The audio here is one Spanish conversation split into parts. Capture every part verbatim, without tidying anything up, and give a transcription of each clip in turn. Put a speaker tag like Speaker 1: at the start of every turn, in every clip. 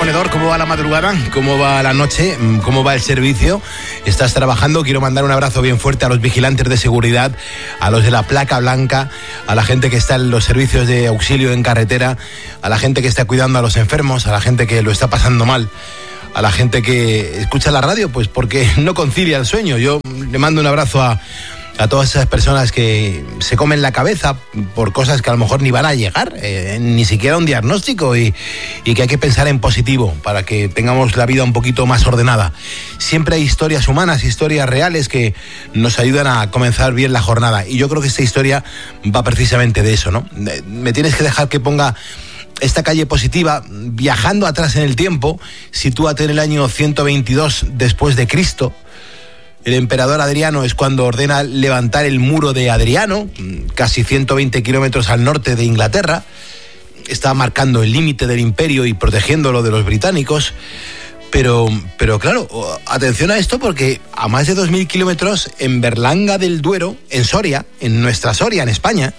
Speaker 1: demoledor? ¿Cómo va la madrugada? ¿Cómo va la noche? ¿Cómo va el servicio? ¿Estás trabajando? Quiero mandar un abrazo bien fuerte a los vigilantes de seguridad, a los de la placa blanca, a la gente que está en los servicios de auxilio en carretera, a la gente que está cuidando a los enfermos, a la gente que lo está pasando mal, a la gente que escucha la radio, pues porque no concilia el sueño. Yo le mando un abrazo a... a todas esas personas que se comen la cabeza por cosas que a lo mejor ni van a llegar, eh, ni siquiera un diagnóstico, y, y que hay que pensar en positivo para que tengamos la vida un poquito más ordenada. Siempre hay historias humanas, historias reales que nos ayudan a comenzar bien la jornada, y yo creo que esta historia va precisamente de eso, ¿no? Me tienes que dejar que ponga esta calle positiva, viajando atrás en el tiempo. Sitúate en el año ciento veintidós después de Cristo. El emperador Adriano es cuando ordena levantar el muro de Adriano, casi ciento veinte kilómetros al norte de Inglaterra. Está marcando el límite del imperio y protegiéndolo de los británicos. Pero, pero claro, atención a esto, porque a más de dos mil kilómetros, en Berlanga del Duero, en Soria, en nuestra Soria, en España,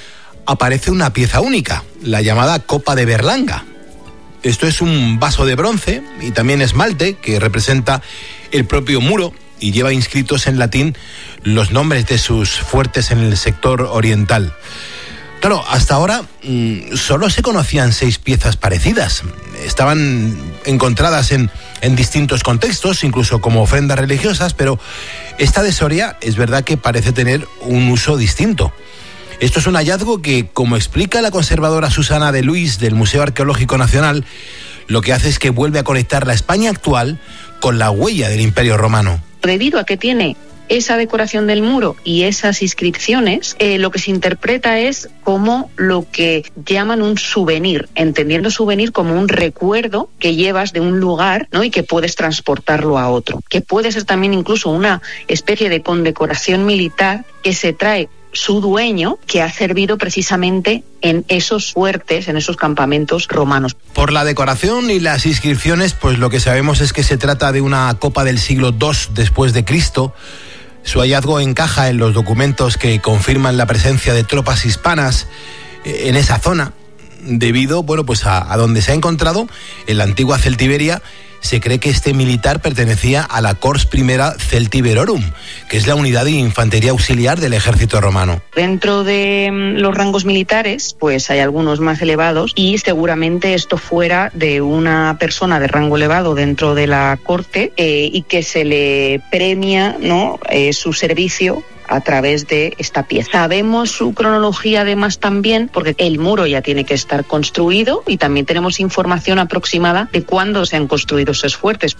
Speaker 1: aparece una pieza única, la llamada Copa de Berlanga. Esto es un vaso de bronce y también esmalte que representa el propio muro, y lleva inscritos en latín los nombres de sus fuertes en el sector oriental. Claro, hasta ahora mmm, solo se conocían seis piezas parecidas. Estaban encontradas en, en distintos contextos, incluso como ofrendas religiosas, pero esta de Soria es verdad que parece tener un uso distinto. Esto es un hallazgo que, como explica la conservadora Susana de Luis del Museo Arqueológico Nacional, lo que hace es que vuelve a conectar la España actual con la huella del Imperio Romano.
Speaker 2: Debido a que tiene esa decoración del muro y esas inscripciones, eh, lo que se interpreta es como lo que llaman un souvenir, entendiendo souvenir como un recuerdo que llevas de un lugar, ¿no? Y que puedes transportarlo a otro, que puede ser también incluso una especie de condecoración militar que se trae su dueño, que ha servido precisamente en esos fuertes, en esos campamentos romanos.
Speaker 1: Por la decoración y las inscripciones, pues lo que sabemos es que se trata de una copa del siglo dos después de Cristo. Su hallazgo encaja en los documentos que confirman la presencia de tropas hispanas en esa zona, debido, bueno, pues a, a donde se ha encontrado, en la antigua Celtiberia. Se cree que este militar pertenecía a la Corps Primera Celtiberorum, que es la unidad de infantería auxiliar del ejército romano.
Speaker 2: Dentro de los rangos militares, pues hay algunos más elevados, y seguramente esto fuera de una persona de rango elevado dentro de la corte, eh, y que se le premia, ¿no?, eh, su servicio a través de esta pieza. Sabemos su cronología además también, porque el muro ya tiene que estar construido, y también tenemos información aproximada de cuándo se han construido esos fuertes.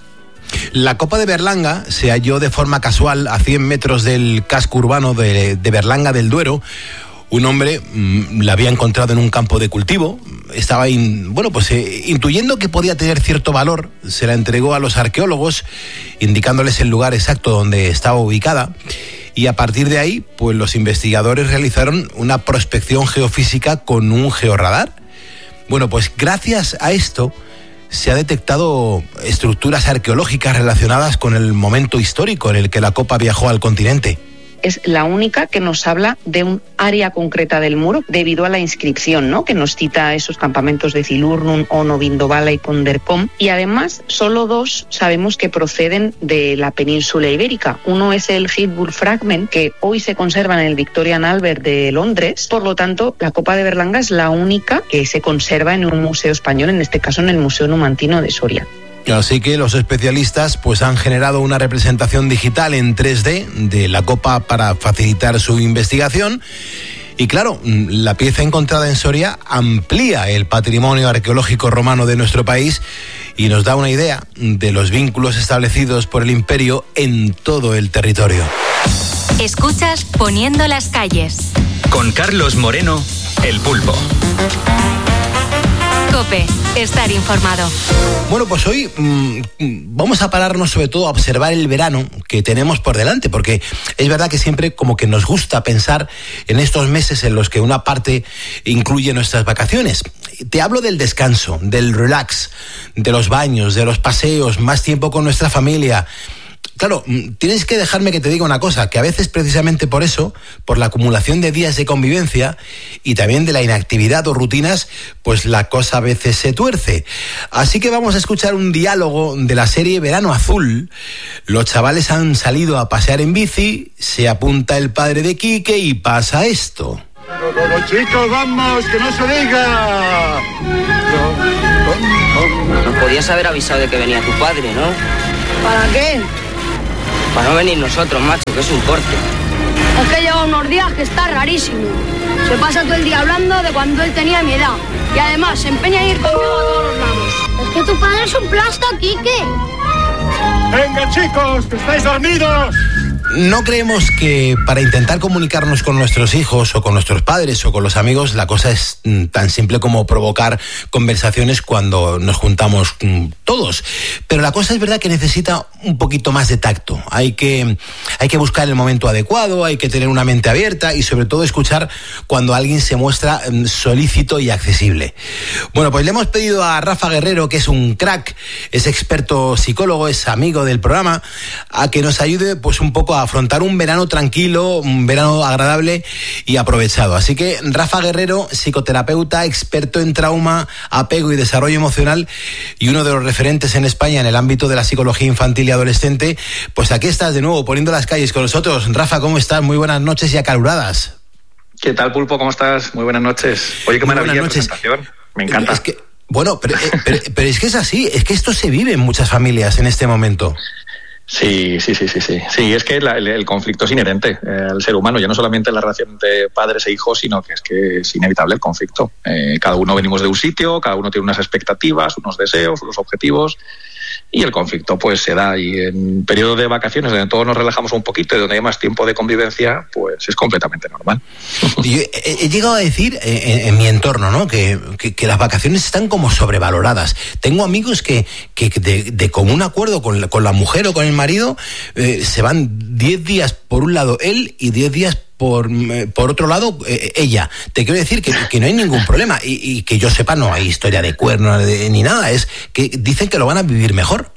Speaker 1: La Copa de Berlanga se halló de forma casual a cien metros del casco urbano de, de Berlanga del Duero. Un hombre mmm, la había encontrado en un campo de cultivo, estaba in, bueno, pues, eh, intuyendo que podía tener cierto valor, se la entregó a los arqueólogos, indicándoles el lugar exacto donde estaba ubicada. Y a partir de ahí, pues los investigadores realizaron una prospección geofísica con un georradar. Bueno, pues gracias a esto se ha detectado estructuras arqueológicas relacionadas con el momento histórico en el que la copa viajó al continente.
Speaker 2: Es la única que nos habla de un área concreta del muro, debido a la inscripción, ¿no?, que nos cita esos campamentos de Cilurnum, Ono, Vindobala y Condercom. Y además, solo dos sabemos que proceden de la península ibérica. Uno es el Hitburg Fragment, que hoy se conserva en el Victorian Albert de Londres. Por lo tanto, la Copa de Berlanga es la única que se conserva en un museo español, en este caso en el Museo Numantino de Soria.
Speaker 1: Así que los especialistas pues han generado una representación digital en tres D de la copa para facilitar su investigación. Y claro, la pieza encontrada en Soria amplía el patrimonio arqueológico romano de nuestro país y nos da una idea de los vínculos establecidos por el imperio en todo el territorio.
Speaker 3: Escuchas Poniendo las calles.
Speaker 4: Con Carlos Moreno, El Pulpo.
Speaker 3: COPE, estar informado.
Speaker 1: Bueno, pues hoy mmm, vamos a pararnos sobre todo a observar el verano que tenemos por delante, porque es verdad que siempre como que nos gusta pensar en estos meses en los que una parte incluye nuestras vacaciones. Te hablo del descanso, del relax, de los baños, de los paseos, más tiempo con nuestra familia. claro, tienes que dejarme que te diga una cosa, que a veces precisamente por eso, por la acumulación de días de convivencia y también de la inactividad o rutinas, pues la cosa a veces se tuerce. Así que vamos a escuchar un diálogo de la serie Verano Azul. Los chavales han salido a pasear en bici, se apunta el padre de Quique y pasa esto.
Speaker 5: No, no, no, chicos, vamos, que no se diga. No, no, no.
Speaker 6: Nos podías haber avisado de que venía tu padre, ¿no?
Speaker 7: ¿Para qué?
Speaker 6: Para no venir nosotros, macho, que es un corte.
Speaker 7: Es que lleva unos días que está rarísimo. Se pasa todo el día hablando de cuando él tenía mi edad. Y además se empeña en ir conmigo a todos los lados.
Speaker 8: Es que tu padre es un plasto, Quique.
Speaker 5: Venga, chicos, que estáis dormidos.
Speaker 1: No creemos que para intentar comunicarnos con nuestros hijos o con nuestros padres o con los amigos la cosa es tan simple como provocar conversaciones cuando nos juntamos todos. Pero la cosa es verdad que necesita un poquito más de tacto. Hay que, hay que buscar el momento adecuado, hay que tener una mente abierta y sobre todo escuchar cuando alguien se muestra solícito y accesible. Bueno, pues le hemos pedido a Rafa Guerrero, que es un crack, es experto psicólogo, es amigo del programa, a que nos ayude pues un poco a afrontar un verano tranquilo, un verano agradable y aprovechado. Así que Rafa Guerrero, psicoterapeuta, experto en trauma, apego y desarrollo emocional y uno de los referentes en España en el ámbito de la psicología infantil y adolescente, pues aquí estás de nuevo poniendo las calles con nosotros. Rafa, ¿cómo estás? Muy buenas noches y acaluradas.
Speaker 9: ¿Qué tal, Pulpo? ¿Cómo estás? Muy buenas noches. Oye, qué
Speaker 1: Muy
Speaker 9: maravilla de presentación. Me encanta.
Speaker 1: Es que, bueno, pero, pero, pero es que es así, es que esto se vive en muchas familias en este momento.
Speaker 9: Sí, sí, sí, sí, sí. Sí, es que la, el, el conflicto es inherente eh, al ser humano, ya no solamente en la relación entre padres e hijos, sino que es que es inevitable el conflicto. Eh, cada uno venimos de un sitio, cada uno tiene unas expectativas, unos deseos, unos objetivos, y el conflicto pues se da. Y en periodo de vacaciones, donde todos nos relajamos un poquito y donde hay más tiempo de convivencia, pues es completamente normal.
Speaker 1: Yo he, he llegado a decir en, en mi entorno, ¿no? Que, que, que las vacaciones están como sobrevaloradas. Tengo amigos que, que de, de común acuerdo con la, con la mujer o con el marido eh, se van diez días por un lado él y diez días por, por otro lado eh, ella. Te quiero decir que, que no hay ningún problema y, y que yo sepa no hay historia de cuerno de, ni nada. Es que dicen que lo van a vivir mejor.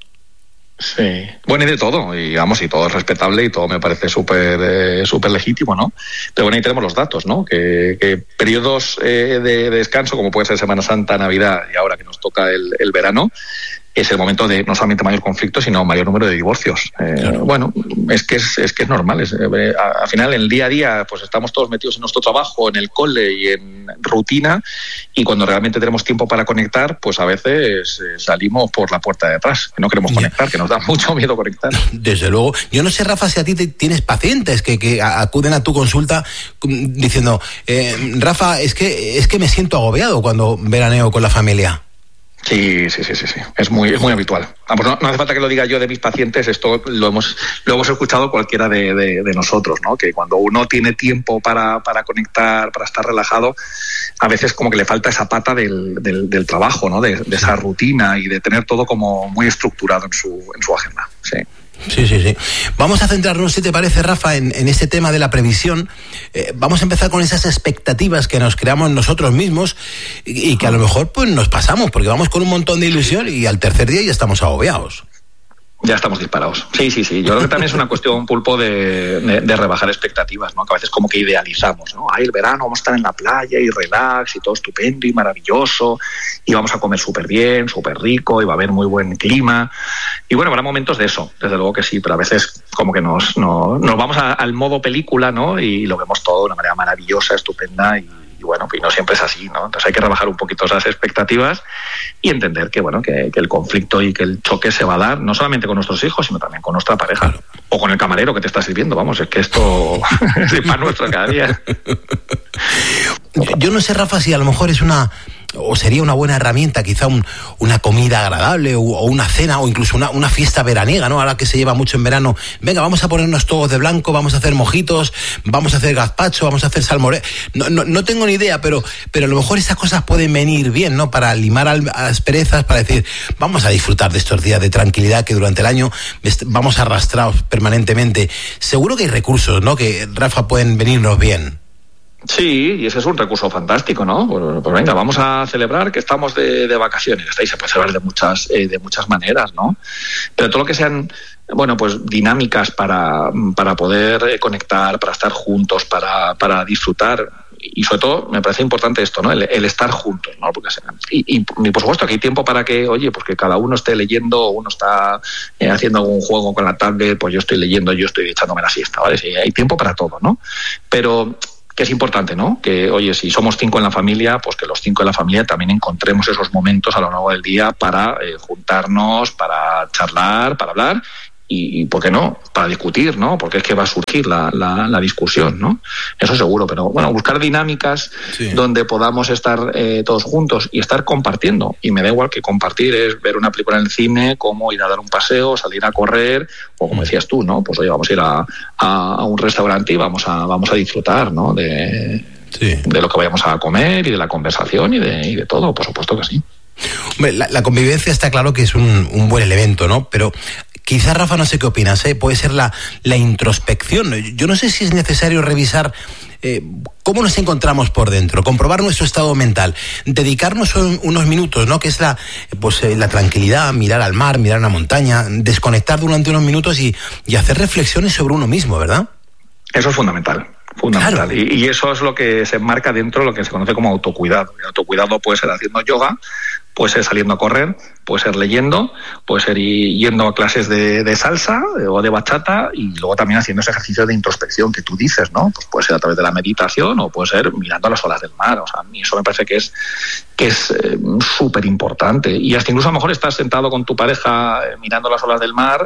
Speaker 9: Sí, bueno, y de todo, y vamos, y todo es respetable y todo me parece súper eh, súper legítimo, ¿no? Pero bueno, ahí tenemos los datos, ¿no? Que, que periodos eh, de, de descanso, como puede ser Semana Santa, Navidad y ahora que nos toca el, el verano, es el momento de no solamente mayor conflicto, sino mayor número de divorcios. Eh, claro. Bueno, es que es, es que es normal. Es, eh, al final, en el día a día, pues estamos todos metidos en nuestro trabajo, en el cole y en rutina, y cuando realmente tenemos tiempo para conectar, pues a veces eh, salimos por la puerta de atrás, que no queremos conectar, que nos da mucho miedo conectar.
Speaker 1: Desde luego. Yo no sé, Rafa, si a ti te, tienes pacientes que, que acuden a tu consulta diciendo, eh, Rafa, es que, es que me siento agobiado cuando veraneo con la familia.
Speaker 9: Sí, sí, sí, sí, sí. Es muy, es muy habitual. Vamos, no, no hace falta que lo diga yo de mis pacientes, esto lo hemos, lo hemos escuchado cualquiera de, de, de nosotros, ¿no? Que cuando uno tiene tiempo para, para conectar, para estar relajado, a veces como que le falta esa pata del, del, del trabajo, ¿no? De, de esa rutina y de tener todo como muy estructurado en su, en su agenda. Sí.
Speaker 1: Sí, sí, sí. Vamos a centrarnos, si te parece, Rafa, en, en este tema de la previsión. Eh, vamos a empezar con esas expectativas que nos creamos nosotros mismos y, y que a lo mejor pues nos pasamos, porque vamos con un montón de ilusión y al tercer día ya estamos agobiados.
Speaker 9: Ya estamos disparados. Sí, sí, sí. Yo creo que también es una cuestión, Pulpo, de, de, de rebajar expectativas, ¿no? Que a veces como que idealizamos, ¿no? Ay, el verano, vamos a estar en la playa y relax y todo estupendo y maravilloso y vamos a comer súper bien, súper rico y va a haber muy buen clima. Y bueno, habrá momentos de eso, desde luego que sí, pero a veces como que nos, no, nos vamos a, al modo película, ¿no? Y lo vemos todo de una manera maravillosa, estupenda y Y bueno, pues no siempre es así, ¿no? Entonces hay que rebajar un poquito esas expectativas y entender que, bueno, que, que el conflicto y que el choque se va a dar no solamente con nuestros hijos, sino también con nuestra pareja. Claro. O con el camarero que te está sirviendo, vamos, es que esto es el pan nuestro cada día.
Speaker 1: Yo no sé, Rafa, si a lo mejor es una... o sería una buena herramienta, quizá un, una comida agradable o, o una cena o incluso una, una fiesta veraniega, ¿no? Ahora que se lleva mucho en verano, venga, vamos a ponernos todos de blanco, vamos a hacer mojitos, vamos a hacer gazpacho, vamos a hacer salmorejo. No, no, no tengo ni idea, pero, pero a lo mejor esas cosas pueden venir bien, ¿no? Para limar asperezas, para decir, vamos a disfrutar de estos días de tranquilidad que durante el año vamos arrastrados permanentemente. Seguro que hay recursos, ¿no? Que, Rafa, pueden venirnos bien.
Speaker 9: Sí, y ese es un recurso fantástico, ¿no? Pues, pues venga, vamos a celebrar que estamos de, de vacaciones. Ahí se puede celebrar de muchas, eh, de muchas maneras, ¿no? Pero todo lo que sean, bueno, pues dinámicas para, para poder conectar, para estar juntos, para, para disfrutar. Y sobre todo me parece importante esto, ¿no? El, el estar juntos, ¿no? Porque, y, y, y por supuesto que hay tiempo para que, oye, pues que cada uno esté leyendo, uno está eh, haciendo algún juego con la tablet, pues yo estoy leyendo, yo estoy echándome la siesta, ¿vale? Sí, hay tiempo para todo, ¿no? Pero que es importante, ¿no? Que, oye, si somos cinco en la familia, pues que los cinco en la familia también encontremos esos momentos a lo largo del día para eh, juntarnos, para charlar, para hablar y, y, ¿por qué no?, para discutir, ¿no? Porque es que va a surgir la, la, la discusión, ¿no? Eso seguro, pero bueno, buscar dinámicas sí. donde podamos estar eh, todos juntos y estar compartiendo. Y me da igual que compartir es ver una película en el cine, como ir a dar un paseo, salir a correr, o como decías tú, ¿no? Pues oye, vamos a ir a, a, a un restaurante y vamos a, vamos a disfrutar, ¿no? De, sí. de lo que vayamos a comer y de la conversación y de, y de todo, por supuesto que sí.
Speaker 1: Hombre, la, la convivencia está claro que es un, un buen elemento, ¿no? Pero quizá, Rafa, no sé qué opinas, ¿eh? Puede ser la, la introspección. Yo no sé si es necesario revisar eh, cómo nos encontramos por dentro, comprobar nuestro estado mental, dedicarnos un, unos minutos, ¿no? Que es la, pues, eh, la tranquilidad, mirar al mar, mirar a una montaña, desconectar durante unos minutos y, y hacer reflexiones sobre uno mismo, ¿verdad?
Speaker 9: Eso es fundamental. Fundamental. Claro. Y, y eso es lo que se enmarca dentro de lo que se conoce como autocuidado. El autocuidado puede ser haciendo yoga, puede ser saliendo a correr, puede ser leyendo, puede ser yendo a clases de, de salsa o de bachata y luego también haciendo ese ejercicio de introspección que tú dices, ¿no? Pues puede ser a través de la meditación o puede ser mirando a las olas del mar. O sea, a mí eso me parece que es que es eh, súper importante. Y hasta incluso a lo mejor estás sentado con tu pareja eh, mirando las olas del mar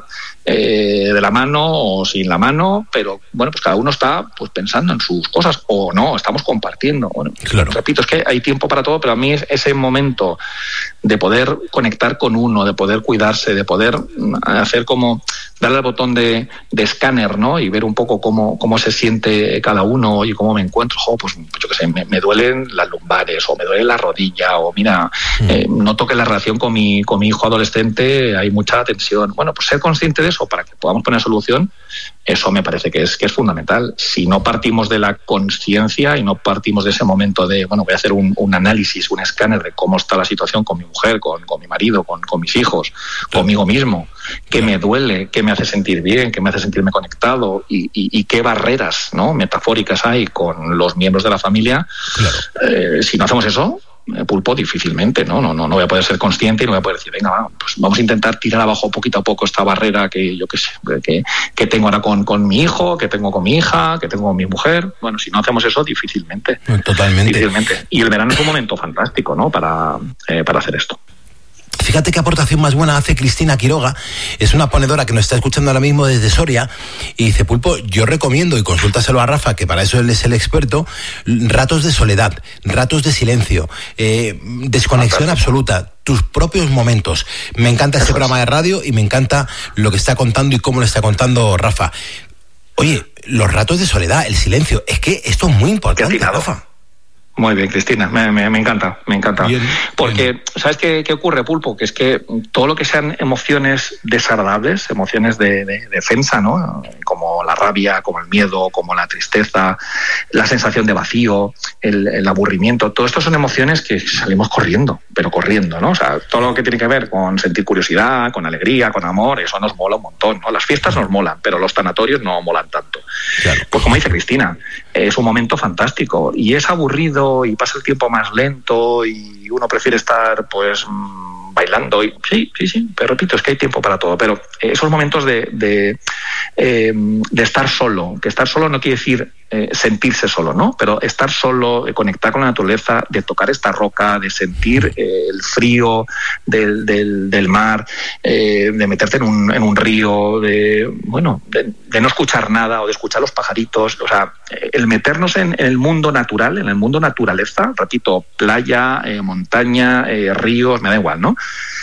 Speaker 9: eh, de la mano o sin la mano, pero bueno, pues cada uno está pues pensando en sus cosas o no, estamos compartiendo. Bueno, claro. Repito, es que hay tiempo para todo, pero a mí es ese momento de poder conectar con uno, de poder cuidarse, de poder hacer como darle al botón de, de escáner, ¿no? Y ver un poco cómo, cómo se siente cada uno y cómo me encuentro. Jo, pues yo qué sé, me, me duelen las lumbares o me duele la rodilla o mira, mm. eh, noto que la relación con mi, con mi hijo adolescente hay mucha tensión. Bueno, pues ser consciente de eso para que podamos poner solución, eso me parece que es, que es fundamental. Si no partimos de la conciencia y no partimos de ese momento de, bueno, voy a hacer un, un análisis, un escáner de cómo está la situación con mi mujer, con, con mi marido, con, con mis hijos, claro. conmigo mismo, qué me duele, qué me hace sentir bien, qué me hace sentirme conectado y, y, y qué barreras, ¿no?, metafóricas hay con los miembros de la familia. Claro. Eh, si no hacemos eso, Pulpo, difícilmente, ¿no? No, no, no voy a poder ser consciente y no voy a poder decir, venga, va, pues vamos a intentar tirar abajo poquito a poco esta barrera que yo qué sé, que, que tengo ahora con, con mi hijo, que tengo con mi hija, que tengo con mi mujer. Bueno, si no hacemos eso, difícilmente.
Speaker 1: Totalmente.
Speaker 9: Difícilmente. Y el verano es un momento fantástico, ¿no?, para, eh, para hacer esto.
Speaker 1: Fíjate qué aportación más buena hace Cristina Quiroga, es una ponedora que nos está escuchando ahora mismo desde Soria y dice, Pulpo, yo recomiendo, y consúltaselo a Rafa, que para eso él es el experto, ratos de soledad, ratos de silencio, eh, desconexión absoluta, tus propios momentos. Me encanta este programa de radio y me encanta lo que está contando y cómo lo está contando Rafa. Oye, los ratos de soledad, el silencio, es que esto es muy importante, Rafa.
Speaker 9: Muy bien, Cristina, me, me, me encanta, me encanta. Bien, porque, bien. ¿Sabes qué, qué ocurre, Pulpo? Que es que todo lo que sean emociones desagradables, emociones de, de defensa, ¿no?, como la rabia, como el miedo, como la tristeza, la sensación de vacío, el, el aburrimiento, todo esto son emociones que salimos corriendo, pero corriendo, ¿no? O sea, todo lo que tiene que ver con sentir curiosidad, con alegría, con amor, eso nos mola un montón, ¿no? Las fiestas nos molan, pero los tanatorios no molan tanto. Claro. Pues como dice Cristina, es un momento fantástico y es aburrido y pasa el tiempo más lento y uno prefiere estar pues bailando y sí, sí, sí, pero repito, es que hay tiempo para todo, pero esos momentos de, de, eh, de estar solo, que estar solo no quiere decir eh, sentirse solo, ¿no? Pero estar solo, eh, conectar con la naturaleza, de tocar esta roca, de sentir eh, el frío del, del, del mar, eh, de meterte en un, en un río, de, bueno, de, de no escuchar nada o de escuchar los pajaritos, o sea, el meternos en, en el mundo natural, en el mundo naturaleza, repito, playa, eh, montaña, eh, ríos, me da igual, ¿no?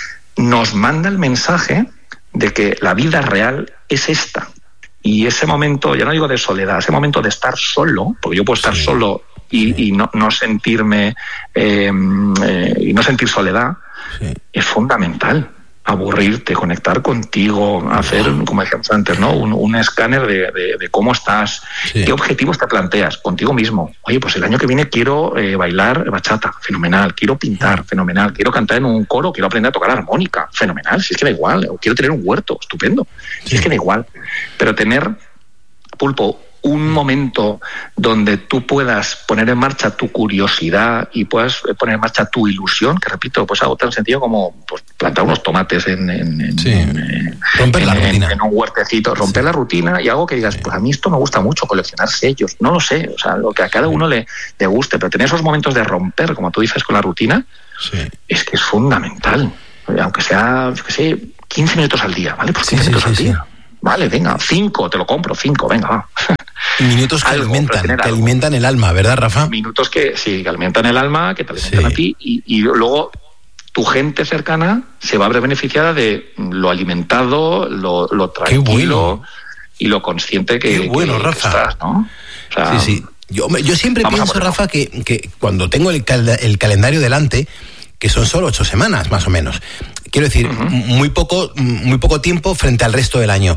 Speaker 9: Nos manda el mensaje de que la vida real es esta. Y ese momento, ya no digo de soledad, ese momento de estar solo, porque yo puedo estar sí, solo y, sí. y no, no sentirme, eh, eh, y no sentir soledad, sí. es fundamental. aburrirte, conectar contigo, hacer, como decíamos antes, ¿no? Un, un escáner de, de, de cómo estás, sí. qué objetivos te planteas contigo mismo. Oye, pues el año que viene quiero eh, bailar bachata, fenomenal, quiero pintar, fenomenal, quiero cantar en un coro, quiero aprender a tocar armónica, fenomenal, si es que da igual, o quiero tener un huerto, estupendo, si sí. es que da igual. Pero tener, Pulpo, un momento donde tú puedas poner en marcha tu curiosidad y puedas poner en marcha tu ilusión, que repito, pues algo tan sencillo como pues, plantar unos tomates en, en, en,
Speaker 1: sí.
Speaker 9: en,
Speaker 1: romper
Speaker 9: en,
Speaker 1: la rutina.
Speaker 9: en un huertecito, romper sí. la rutina y algo que digas, pues a mí esto me gusta mucho, coleccionar sellos, no lo sé, o sea, lo que a cada uno le, le guste, pero tener esos momentos de romper, como tú dices, con la rutina, sí. es que es fundamental, aunque sea, yo qué sé, quince minutos al día, ¿vale? Pues quince sí, minutos sí, al día. Sí. Vale, venga, cinco, te lo compro, cinco, venga, va.
Speaker 1: Minutos que algo, alimentan, que algo. alimentan el alma, ¿verdad, Rafa?
Speaker 9: Minutos que sí, que alimentan el alma, que te alimentan sí. a ti y, y luego tu gente cercana se va a ver beneficiada de lo alimentado, lo, lo tranquilo bueno. y lo consciente que,
Speaker 1: Qué bueno,
Speaker 9: que,
Speaker 1: Rafa.
Speaker 9: que estás, ¿no? O sea,
Speaker 1: sí, sí. Yo, yo siempre pienso, Rafa, que, que cuando tengo el, cal, el calendario delante, que son solo ocho semanas, más o menos, quiero decir, uh-huh. muy poco, muy poco tiempo frente al resto del año.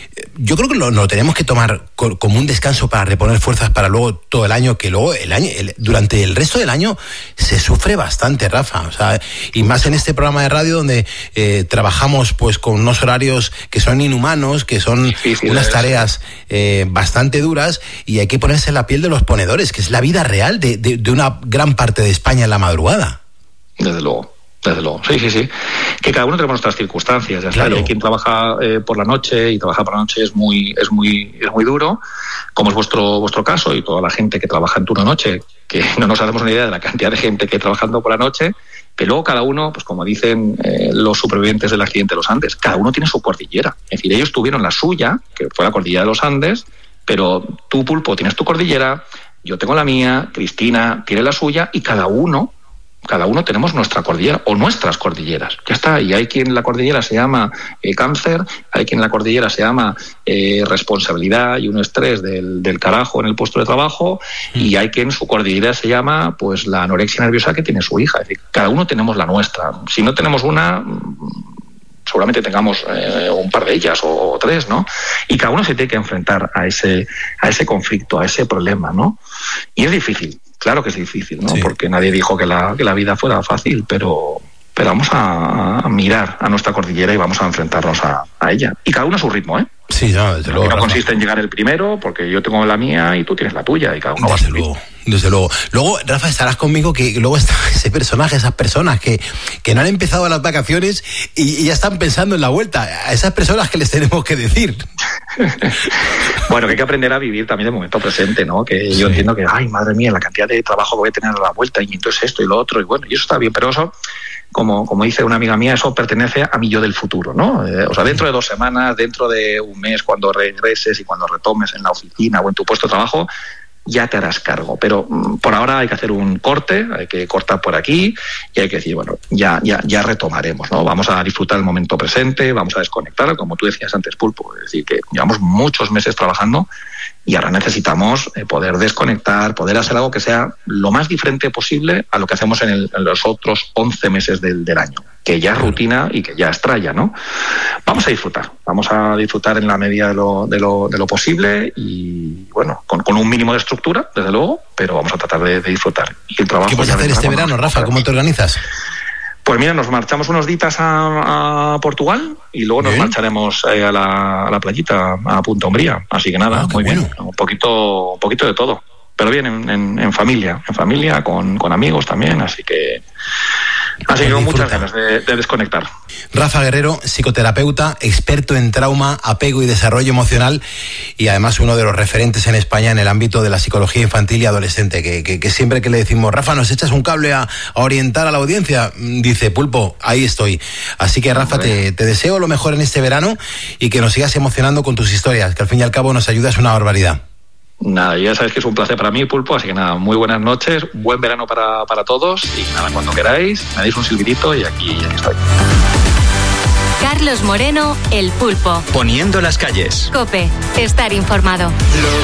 Speaker 1: Yo creo que lo, lo tenemos que tomar co- como un descanso para reponer fuerzas para luego todo el año, que luego el año, el, durante el resto del año se sufre bastante, Rafa. O sea, y más en este programa de radio donde eh, trabajamos pues con unos horarios que son inhumanos, que son sí, sí, unas tareas eh, bastante duras y hay que ponerse en la piel de los ponedores, que es la vida real de, de, de una gran parte de España en la madrugada.
Speaker 9: Desde luego. Desde luego, sí, sí, sí. Que cada uno tenemos nuestras circunstancias, ya
Speaker 1: claro.
Speaker 9: está. Hay quien trabaja eh, por la noche y trabajar por la noche es muy, es muy, es muy duro, como es vuestro, vuestro caso y toda la gente que trabaja en turno noche, que no nos hacemos una idea de la cantidad de gente que trabajando por la noche, pero luego cada uno, pues como dicen eh, los supervivientes del accidente de los Andes, cada uno tiene su cordillera. Es decir, ellos tuvieron la suya, que fue la cordillera de los Andes, pero tú, Pulpo, tienes tu cordillera, yo tengo la mía, Cristina tiene la suya y cada uno Cada uno tenemos nuestra cordillera o nuestras cordilleras. Ya está. Y hay quien la cordillera se llama eh, cáncer, hay quien la cordillera se llama eh, responsabilidad y un estrés del, del carajo en el puesto de trabajo, mm. y hay quien su cordillera se llama pues la anorexia nerviosa que tiene su hija. Es decir, cada uno tenemos la nuestra. Si no tenemos una, seguramente tengamos eh, un par de ellas o, o tres, ¿no? Y cada uno se tiene que enfrentar a ese, a ese conflicto, a ese problema, ¿no? Y es difícil. Claro que es difícil, ¿no? Sí. Porque nadie dijo que la, que la vida fuera fácil, pero, pero vamos a, a mirar a nuestra cordillera y vamos a enfrentarnos a, a ella. Y cada uno a su ritmo, ¿eh?
Speaker 1: Sí, no, desde luego.
Speaker 9: No consiste en llegar el primero, porque yo tengo la mía y tú tienes la tuya, y cada uno
Speaker 1: desde
Speaker 9: va a su
Speaker 1: luego,
Speaker 9: ritmo.
Speaker 1: Desde luego. Luego, Rafa, estarás conmigo que luego está ese personaje, esas personas que, que no han empezado las vacaciones y, y ya están pensando en la vuelta. A esas personas que les tenemos que decir.
Speaker 9: Bueno, que hay que aprender a vivir también el momento presente, ¿no? Que sí. Yo entiendo que, ay, madre mía, la cantidad de trabajo que voy a tener a la vuelta y entonces esto y lo otro, y bueno, y eso está bien, pero eso, como, como dice una amiga mía, eso pertenece a mi yo del futuro, ¿no? Eh, o sea, dentro de dos semanas, dentro de un mes, cuando regreses y cuando retomes en la oficina o en tu puesto de trabajo, ya te harás cargo. Pero mm, por ahora hay que hacer un corte, hay que cortar por aquí y hay que decir, bueno, ya, ya, ya retomaremos, ¿no? Vamos a disfrutar el momento presente, vamos a desconectar, como tú decías antes, Pulpo, es decir, que llevamos muchos meses trabajando y ahora necesitamos eh, poder desconectar, poder hacer algo que sea lo más diferente posible a lo que hacemos en, el, en los otros once meses del, del año, que ya es rutina y que ya es tralla, ¿no? Vamos a disfrutar, vamos a disfrutar en la medida de lo, de lo, de lo posible y, bueno, con, con un mínimo de estructura, desde luego, pero vamos a tratar de, de disfrutar. Y el trabajo.
Speaker 1: ¿Qué vas a hacer este verano, Rafa? ¿Cómo te organizas?
Speaker 9: Pues mira, nos marchamos unos días a, a Portugal y luego nos ¿Bien? marcharemos eh, a, la, a la playita, a Punta Umbría. Así que nada, ah, muy bueno. bien, un poquito, un poquito de todo. Pero bien, en, en, en familia, en familia, con, con amigos también, así que... Así que con muchas ganas de, de desconectar.
Speaker 1: Rafa Guerrero, psicoterapeuta, experto en trauma, apego y desarrollo emocional y además uno de los referentes en España en el ámbito de la psicología infantil y adolescente, que, que, que siempre que le decimos, Rafa, ¿nos echas un cable a, a orientar a la audiencia? Dice, Pulpo, ahí estoy. Así que Rafa, te, te deseo lo mejor en este verano y que nos sigas emocionando con tus historias, que al fin y al cabo nos ayudas una barbaridad.
Speaker 9: Nada, ya sabes que es un placer para mí, Pulpo, así que nada, muy buenas noches, buen verano para, para todos y nada, cuando queráis, me dais un silbidito y aquí, aquí estoy.
Speaker 3: Carlos Moreno, El Pulpo.
Speaker 4: Poniendo las calles.
Speaker 3: COPE, estar informado.